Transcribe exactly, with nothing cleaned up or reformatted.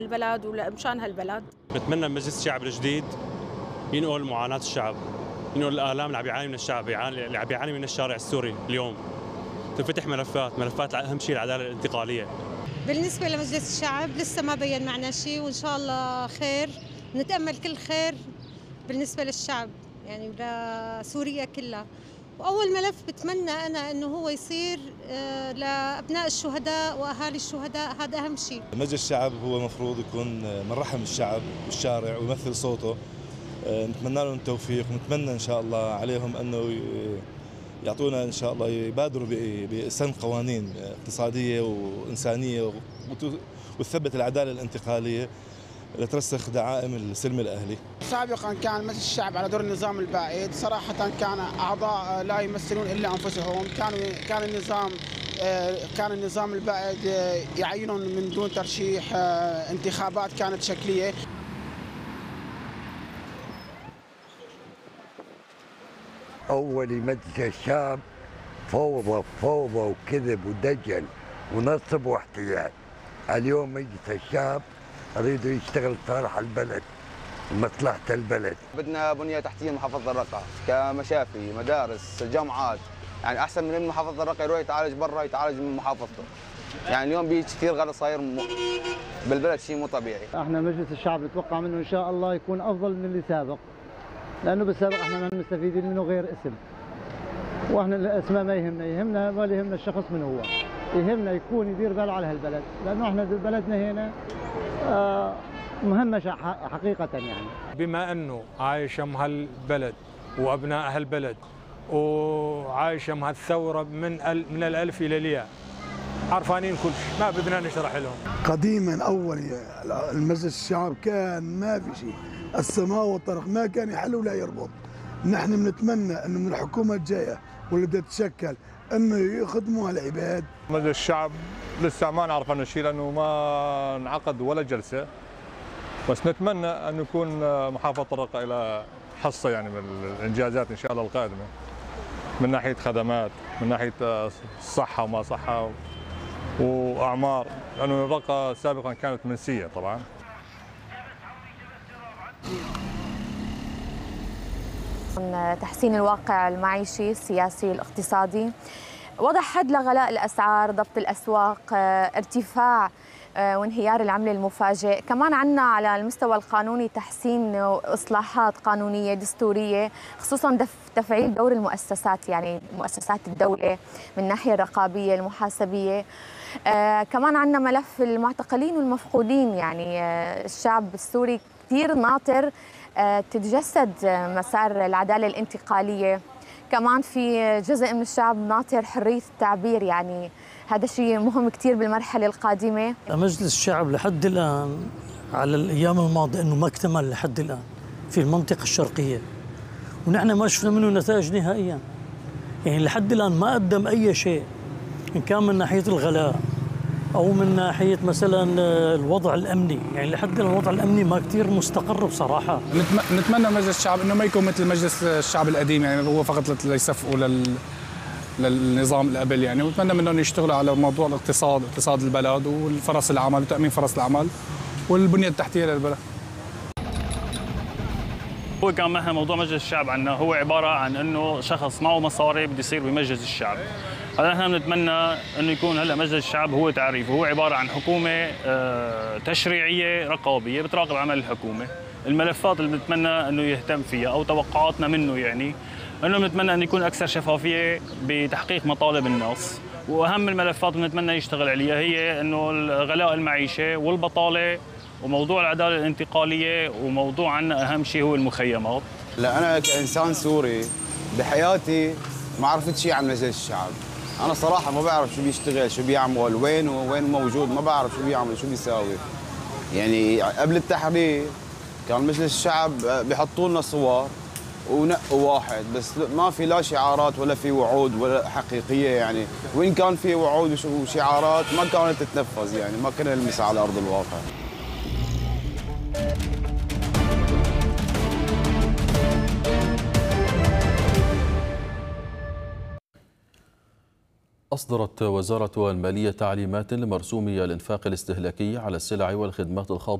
البلد ومشان هالبلد. بتمنى مجلس الشعب الجديد ينقل معاناة الشعب، ينقل الآلام اللي عم يعاني من الشعب، اللي عم يعاني من الشارع السوري اليوم. تنفتح ملفات، ملفات أهم شيء العدالة الانتقالية. بالنسبة لمجلس الشعب لسه ما بين معنا شيء، وإن شاء الله خير، نتأمل كل خير بالنسبة للشعب يعني ولسوريا كلها. وأول ملف بتمنى أنا أنه هو يصير لأبناء الشهداء وأهالي الشهداء، هذا أهم شيء. مجلس الشعب هو المفروض يكون من رحم الشعب والشارع ويمثل صوته. نتمنى لهم التوفيق، ونتمنى إن شاء الله عليهم أنه يعطونا إن شاء الله يبادروا بسن قوانين اقتصادية وإنسانية وتثبت العدالة الانتقالية لترسخ دعائم السلم الأهلي. سابقا كان مجلس الشعب على دور النظام البائد، صراحة كان أعضاء لا يمثلون إلا أنفسهم، كانوا كان النظام كان النظام البائد يعينون من دون ترشيح، انتخابات كانت شكلية. أول مجلس الشعب فوضى فوضى وكذب ودجل ونصب واحتيال. اليوم مجلس الشعب أريدوا يشتغل صالح البلد ومصلحة البلد. بدنا بنية تحتية محافظة الرقة كمشافي، مدارس، جامعات، يعني أحسن من محافظة الرقة يروح يتعالج برا يتعالج من محافظته. يعني اليوم بيجي كثير غلط صاير بالبلد، شيء مو طبيعي. احنا مجلس الشعب نتوقع منه إن شاء الله يكون أفضل من اللي سابق، لأنه بالسابق احنا ما مستفيدين منه غير اسم، واحنا الاسماء ما يهمنا، يهمنا ما يهمنا الشخص من هو، يهمنا يكون يدير باله على هالبلد، لأنه احنا بلدنا هنا آه مهمشة حقيقة يعني. بما أنه عايش أم هالبلد وأبناء هالبلد وعايش أم هالثورة من من الألف إلى الياء، عرفانين كل شيء، ما بدنا نشرح لهم. قديما أول المجلس الشعب كان ما في شيء، السماء والطرق ما كان يحل ولا يربط. نحن بنتمنى انه من الحكومه الجايه واللي بدها تتشكل انه يخدموا العباد. مجلس الشعب لسه ما نعرف عنه شيء لانه ما انعقد ولا جلسه، بس نتمنى ان يكون محافظه الرقة الى حصه يعني من الانجازات ان شاء الله القادمه، من ناحيه خدمات، من ناحيه الصحه وما صحه واعمار، لانه الرقة سابقا كانت منسيه طبعا. تحسين الواقع المعيشي، السياسي، الاقتصادي، وضع حد لغلاء الأسعار، ضبط الأسواق، ارتفاع وانهيار العملة المفاجئ. كمان عنا على المستوى القانوني تحسين وإصلاحات قانونية دستورية، خصوصا تفعيل دور المؤسسات، يعني مؤسسات الدولة من الناحية الرقابية المحاسبية. آه كمان عنا ملف المعتقلين والمفقودين، يعني آه الشعب السوري كثير ناطر آه تتجسد مسار العدالة الانتقالية. كمان في جزء من الشعب ناطر حرية التعبير، يعني هذا شيء مهم كثير بالمرحلة القادمة. مجلس الشعب لحد الآن على الأيام الماضية أنه ما اكتمل لحد الآن في المنطقة الشرقية، ونحن ما شفنا منه نتائج نهائيا، يعني لحد الآن ما قدم أي شيء، إن كان من ناحية الغلاء أو من ناحية مثلا الوضع الأمني، يعني لحد الآن الوضع الأمني ما كثير مستقر بصراحة. نتمنى مجلس الشعب إنه ما يكون مثل مجلس الشعب القديم، يعني هو فقط ليصفقوا لل للنظام اللي قبل يعني، ونتمنى منهم يشتغلوا على موضوع الاقتصاد، اقتصاد البلد والفرص العمل وتأمين فرص العمل والبنية التحتية للبلد. هو كان معها موضوع مجلس الشعب عنا هو عبارة عن انه شخص معه مصاري بده يصير بمجلس الشعب. هلا نحن بنتمنى انه يكون هلا مجلس الشعب هو تعريفه، هو عبارة عن حكومة تشريعية رقابية بتراقب عمل الحكومة. الملفات اللي بنتمنى انه يهتم فيها او توقعاتنا منه يعني انه بنتمنى انه يكون اكثر شفافية بتحقيق مطالب الناس، واهم الملفات اللي بنتمنى يشتغل عليها هي انه غلاء المعيشة والبطالة وموضوع العدالة الانتقالية، وموضوع عنا أهم شيء هو المخيمات. لا أنا كإنسان سوري بحياتي ما عرفت شيء عن مجلس الشعب. أنا صراحة ما بعرف شو بيشتغل، شو بيعمل، وين وين موجود، ما بعرف شو بيعمل، شو بيساوي. يعني قبل التحرير كان مجلس الشعب بيحطوا لنا صور ونقوا واحد، بس ما في لا شعارات ولا في وعود ولا حقيقية يعني، وإن كان في وعود وشعارات ما كانت تتنفذ، يعني ما كنا نلمسها على أرض الواقع. أصدرت وزارة المالية تعليمات لمرسومي الإنفاق الاستهلاكي على السلع والخدمات الخاضعة